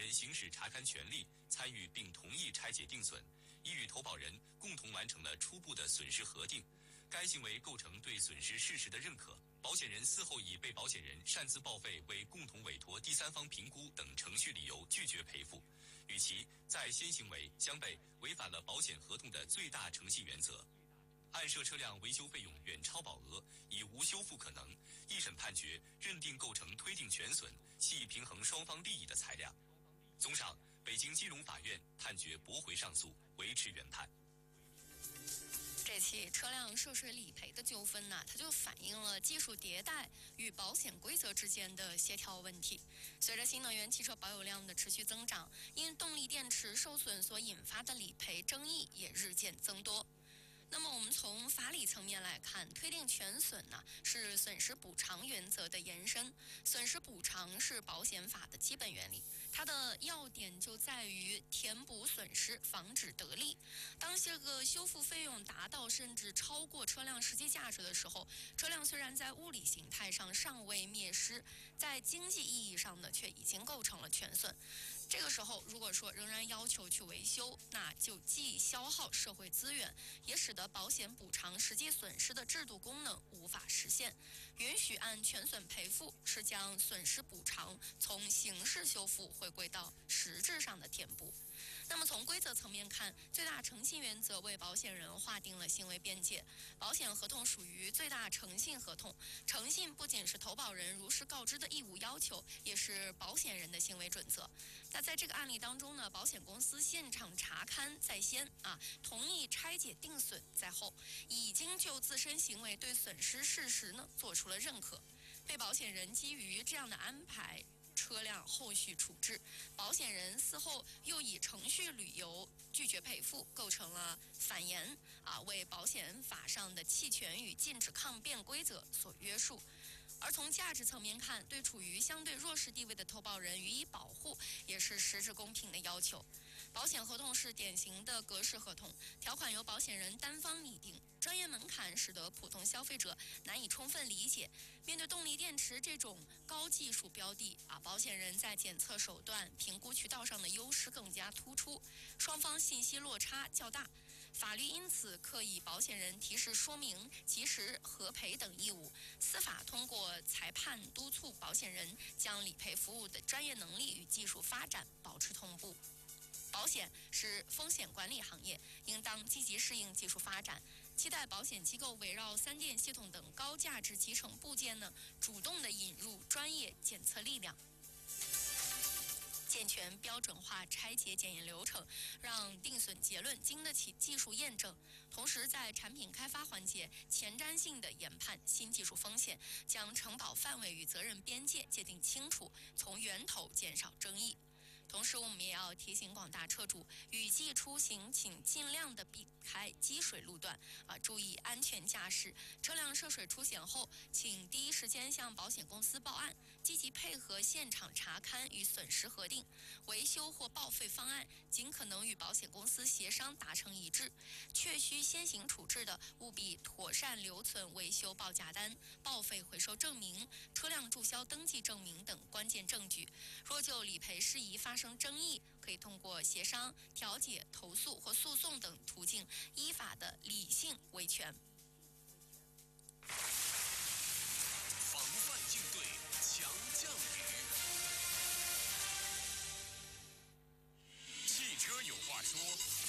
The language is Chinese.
人行使查勘权利，参与并同意拆解定损，已与投保人共同完成了初步的损失核定。该行为构成对损失事实的认可。保险人事后以被保险人擅自报废为共同委托第三方评估等程序理由拒绝赔付，与其在先行为相悖，违反了保险合同的最大诚信原则。案涉车辆维修费用远超保额，已无修复可能，一审判决认定构成推定全损，系平衡双方利益的裁量。综上，北京金融法院判决驳回上诉，维持原判。 这起车辆涉税理赔的纠纷呢，它就反映了技术迭代与保险规则之间的协调问题。随着新能源汽车保有量的持续增长，因动力电池受损所引发的理赔争议也日渐增多。那么我们从法理层面来看，推定全损呢是损失补偿原则的延伸。损失补偿是保险法的基本原理，它的要点就在于填补损失，防止得利。当这个修复费用达到甚至超过车辆实际价值的时候，车辆虽然在物理形态上尚未灭失，在经济意义上呢却已经构成了全损。这个时候，如果说仍然要求去维修，那就既消耗社会资源，也使得保险补偿实际损失的制度功能无法实现。允许按全损赔付，是将损失补偿从形式修复回归到实质上的填补。那么从规则层面看，最大诚信原则为保险人划定了行为边界。保险合同属于最大诚信合同，诚信不仅是投保人如实告知的义务要求，也是保险人的行为准则。那在这个案例当中呢，保险公司现场查勘在先同意拆解定损在后，已经就自身行为对损失事实呢做出了认可。被保险人基于这样的安排，车辆后续处置，保险人事后又以程序理由拒绝赔付，构成了反延为保险法上的弃权与禁止抗辩规则所约束。而从价值层面看，对处于相对弱势地位的投保人予以保护，也是实质公平的要求。保险合同是典型的格式合同，条款由保险人单方拟定，专业门槛使得普通消费者难以充分理解。面对动力电池这种高技术标的保险人在检测手段、评估渠道上的优势更加突出，双方信息落差较大。法律因此课以保险人提示说明、及时核赔等义务。司法通过裁判督促保险人将理赔服务的专业能力与技术发展保持同步。保险是风险管理行业，应当积极适应技术发展，期待保险机构围绕三电系统等高价值集成部件呢，主动地引入专业检测力量，健全标准化拆解检验流程，让定损结论经得起技术验证。同时，在产品开发环节前瞻性地研判新技术风险，将承保范围与责任边界界定清楚，从源头减少争议。同时，我们也要提醒广大车主，雨季出行请尽量的避开积水路段注意安全驾驶。车辆涉水出险后，请第一时间向保险公司报案，积极配合现场查勘与损失核定，维修或报废方案尽可能与保险公司协商达成一致。确需先行处置的，务必妥善留存维修报价单、报废回收证明、车辆注销登记证明等关键证据。若就理赔事宜发生争议，可以通过协商、调解、投诉或诉讼等途径，依法的理性维权。 防范应对，强降雨。汽车有话说。